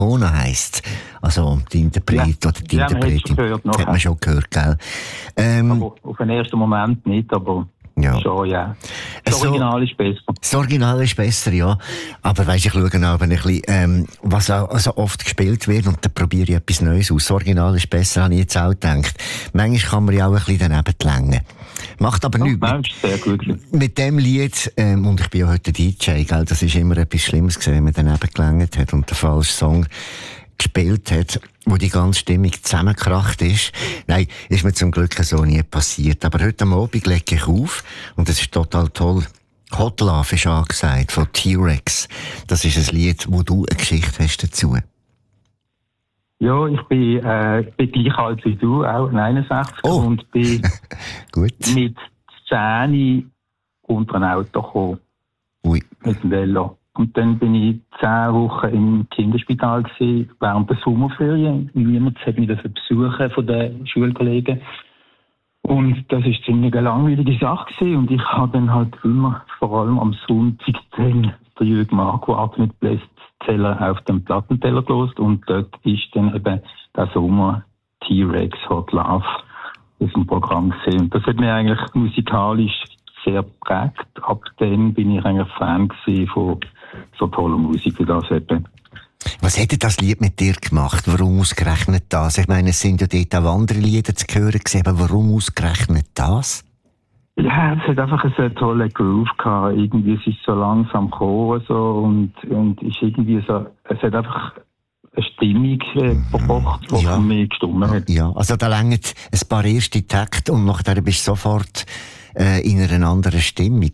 Ona heisst. Also die Interpret oder die Interpretin. Hat man schon gehört, gell? Aber auf den ersten Moment nicht, aber schon, ja. Das Original ist besser. Das Original ist besser, ja. Aber weisst, ich schaue auch ein bisschen, was auch so oft gespielt wird, und dann probiere ich etwas Neues aus. Das Original ist besser, habe ich jetzt auch gedacht. Manchmal kann man ja auch ein bisschen daneben längen. Macht aber nichts. Nein, ist sehr gut. Mit dem Lied, und ich bin ja heute DJ, gell, das ist immer etwas Schlimmes gewesen, wenn man daneben gelängt hat und den falschen Song gespielt hat, wo die ganze Stimmung zusammengekracht ist. Nein, ist mir zum Glück so nie passiert. Aber heute Abend lege ich auf, und es ist total toll. Hot Love ist angesagt, von T-Rex. Das ist ein Lied, wo du eine Geschichte hast dazu. Ja, ich bin gleich alt wie du, auch 69, und bin Gut. mit 10 unter ein Auto gekommen. Ui. Mit dem Velo. Und dann bin ich 10 Wochen im Kinderspital gewesen, während der Sommerferien. Niemand hat mich besuchen von den Schulkollegen. Und das war ziemlich eine langweilige Sache gewesen. Und ich habe dann halt immer, vor allem am Sonntag, den Jürgen Marquardt mit Bestseller auf dem Plattenteller gelost. Und dort ist dann eben der Sommer T-Rex Hot Love aus dem Programm gesehen. Und das hat mir eigentlich musikalisch sehr geprägt. Ab dann bin ich eigentlich Fan von so toller Musik wie das eben. Was hätte das Lied mit dir gemacht? Warum ausgerechnet das? Ich meine, es sind ja dort auch andere Lieder zu hören gewesen, aber warum ausgerechnet das? Ja, es hat einfach einen tollen Groove gehabt. Irgendwie, es ist so langsam gekommen, so, und ist irgendwie so, es hat einfach eine Stimmung gebracht, die für mich gestimmt hat. Ja, also da längern ein paar erste Takte und nachher bist du sofort in einer anderen Stimmung.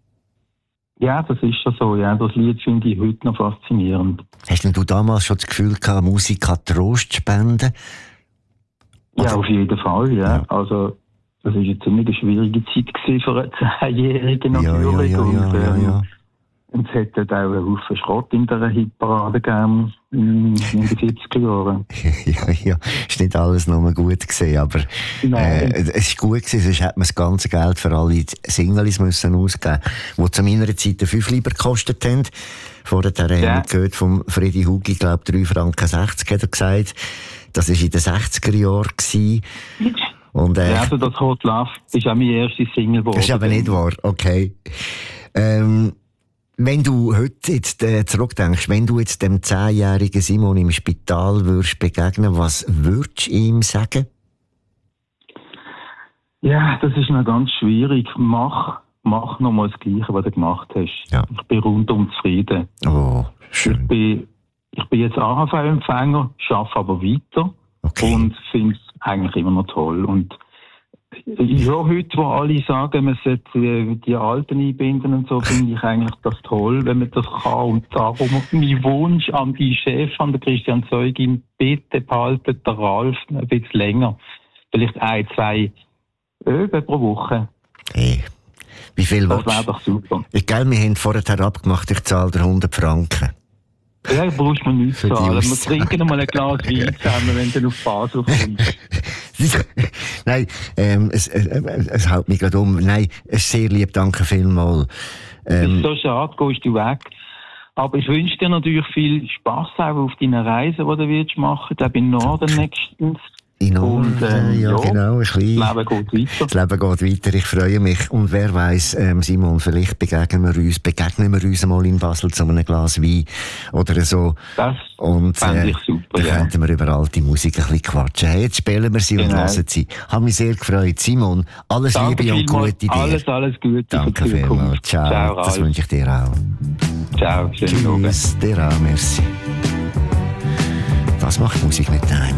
Ja, das ist schon so. Ja, das Lied finde ich heute noch faszinierend. Hast denn du damals schon das Gefühl gehabt, Musik kann Trost spenden? Oder? Ja, auf jeden Fall, ja. Also, das war eine ziemlich schwierige Zeit für einen 10-Jährigen natürlich. Ja. Und es hat dort auch einen Haufen Schrott in der Hitparade gegeben in den 70er Jahren. Ja. Ist nicht alles nur gut gewesen, aber es ist gut gewesen, sonst hätte man das ganze Geld für alle Singles müssen ausgeben, die zu meiner Zeit 5 Lieber gekostet haben. Vorher haben wir gehört vom Freddy Hugi, ich glaube 3,60 Franken hat er gesagt. Das war in den 60er Jahren. Und, also das Hot Love ist auch meine erste Single geworden. Das ist aber nicht wahr, okay. Wenn du heute jetzt zurückdenkst, wenn du jetzt dem 10-jährigen Simon im Spital würdest begegnen, was würdest du ihm sagen? Ja, das ist noch ganz schwierig. Mach nochmal das Gleiche, was du gemacht hast. Ja. Ich bin rundum zufrieden. Oh, schön. Ich bin jetzt AHV-Empfänger, arbeite aber weiter und finde es eigentlich immer noch toll. Und ja, heute, wo alle sagen, man sollte die Alten einbinden und so, finde ich eigentlich das toll, wenn man das kann. Und darum mein Wunsch an die Chef, an den Christian Zeugin, bitte behaltet den Ralf ein bisschen länger. Vielleicht 1-2 Öben pro Woche. Hey, wie viel das wäre doch super. Gell, wir haben vorher abgemacht, ich zahle dir 100 Franken. Ja, brauchst du mir nichts zahlen. Wir trinken noch mal ein Glas Wein zusammen, wenn du auf Basel kommst. Nein, es haut mich gerade um. Nein, es ist sehr lieb, danke vielmals. Es ist so schade, gehst du weg. Aber ich wünsche dir natürlich viel Spass auch auf deinen Reisen, die du willst machen. Ich glaube, in Norden nächstens. In Norden, ja, genau. Das Leben geht weiter. Das Leben geht weiter, ich freue mich. Und wer weiss, Simon, vielleicht begegnen wir uns mal in Basel zu einem Glas Wein oder so. Das fände ich super, dann könnten wir über alte Musik ein bisschen quatschen. Hey, jetzt spielen wir sie und hören sie. Hat mich sehr gefreut. Simon, alles Liebe und Gute dir. Alles Gute. Danke vielmals. Ciao. Das wünsche ich dir auch. Ciao, schönen Abend. Tschüss, dir auch, merci. Was macht Musik mit einem?